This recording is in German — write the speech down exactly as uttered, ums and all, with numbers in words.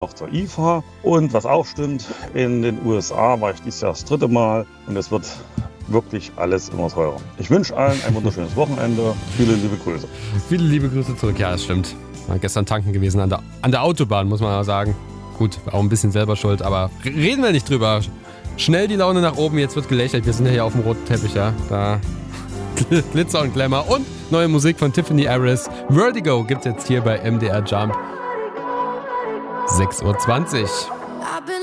auch zur I F A. Und was auch stimmt, in den U S A war ich dieses Jahr das dritte Mal und es wird wirklich alles immer teurer. Ich wünsche allen ein wunderschönes Wochenende. Viele liebe Grüße. Viele liebe Grüße zurück. Ja, das stimmt. War gestern tanken gewesen an der, an der Autobahn, muss man mal sagen. Gut, auch ein bisschen selber schuld, aber reden wir nicht drüber. Schnell die Laune nach oben, jetzt wird gelächelt. Wir sind ja hier auf dem roten Teppich, ja. Da Glitzer und Glamour und neue Musik von Tiffany Harris. Vertigo gibt's jetzt hier bei M D R Jump. sechs Uhr zwanzig. I've been